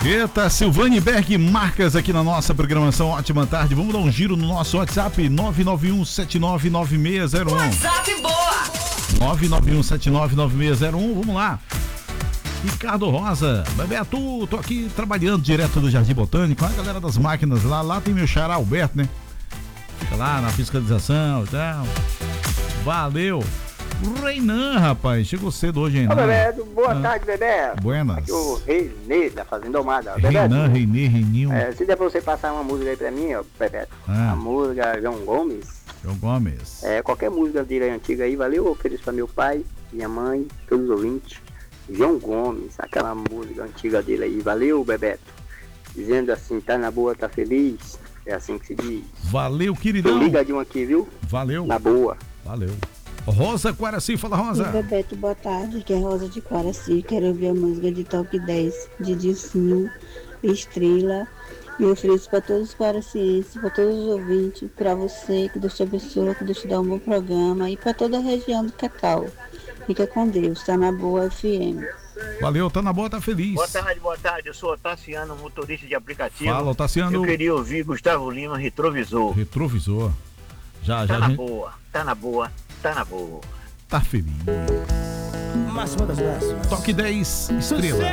Eita, Silvane Berg, marcas aqui na nossa programação. Ótima tarde. Vamos dar um giro no nosso WhatsApp 991799601. WhatsApp boa! 991799601. Vamos lá. Ricardo Rosa, Bebeto, tô aqui trabalhando direto do Jardim Botânico. A galera das máquinas lá tem meu xará Alberto, né? Fica lá na fiscalização e tal. Valeu. O Reinan, rapaz, chegou cedo hoje, hein? Ô, Bebeto, boa tarde, Bebeto. Buenas. Aqui o Renê da Fazenda Almada. Reinan, Reininho. Se der pra você passar uma música aí pra mim, ó, Bebeto. A música João Gomes. João Gomes. Qualquer música dele aí antiga aí, valeu, eu ofereço pra meu pai, minha mãe, todos os ouvintes. João Gomes, aquela música antiga dele aí, valeu, Bebeto. Dizendo assim, tá na boa, tá feliz. É assim que se diz. Valeu, queridão. Tô ligadinho aqui, viu? Valeu. Na boa. Valeu. Rosa Quaraci, fala, Rosa. Bebeto, boa tarde, que é Rosa de Quaraci. Quero ouvir a música de Top 10 de Dilcinho, Estrela. E eu ofereço para todos os quaracienses, para todos os ouvintes, para você, que Deus te abençoe, que Deus te dá um bom programa, e para toda a região do Cacau. Fica com Deus, tá na boa FM. Valeu, tá na boa, tá feliz. Boa tarde, eu sou o Tassiano, motorista de aplicativo. Fala, Tassiano. Eu queria ouvir Gustavo Lima, Retrovisor. Retrovisor. Já, tá na gente... boa, tá na boa, tá na boa. Tá feliz. Máxima das máximas. Toque 10, Estrela.